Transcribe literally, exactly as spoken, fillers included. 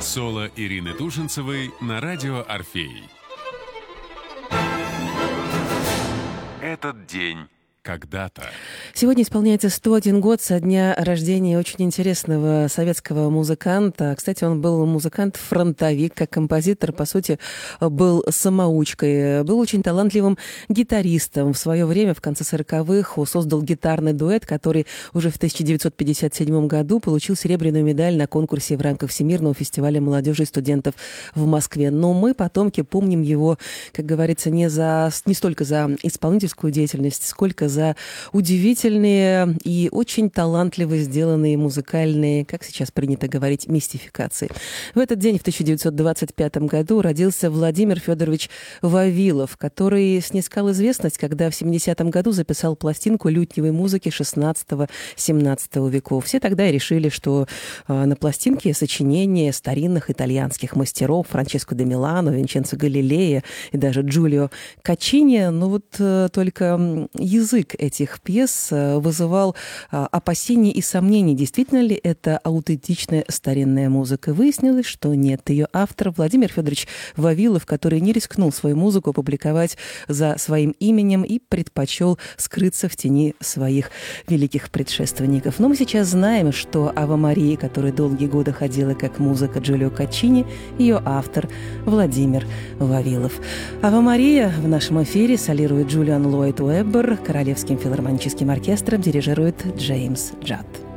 Соло Ирины Тушинцевой на радио «Орфей». Этот день когда-то. Сегодня исполняется сто один год со дня рождения очень интересного советского музыканта. Кстати, он был музыкант-фронтовик, как композитор, по сути, был самоучкой. Был очень талантливым гитаристом. В свое время, в конце сороковых, создал гитарный дуэт, который уже в тысяча девятьсот пятьдесят седьмом году получил серебряную медаль на конкурсе в рамках Всемирного фестиваля молодежи и студентов в Москве. Но мы, потомки, помним его, как говорится, не, за, не столько за исполнительскую деятельность, сколько за за удивительные и очень талантливо сделанные музыкальные, как сейчас принято говорить, мистификации. В этот день, в тысяча девятьсот двадцать пятом году, родился Владимир Федорович Вавилов, который снискал известность, когда в семидесятом году записал пластинку лютневой музыки шестнадцатого-семнадцатого веков. Все тогда и решили, что э, на пластинке сочинения старинных итальянских мастеров Франческо де Милано, Винченцо Галилея и даже Джулио Каччини, но вот э, только язык этих пьес вызывал опасения и сомнения, действительно ли это аутентичная старинная музыка. Выяснилось, что нет. Ее автор Владимир Федорович Вавилов, который не рискнул свою музыку опубликовать за своим именем и предпочел скрыться в тени своих великих предшественников. Но мы сейчас знаем, что «Ава Мария», которая долгие годы ходила как музыка Джулио Каччини, ее автор Владимир Вавилов. «Ава Мария» в нашем эфире солирует Джулиан Ллойд Уэббер, королевским филармоническим оркестром дирижирует Джеймс Джад.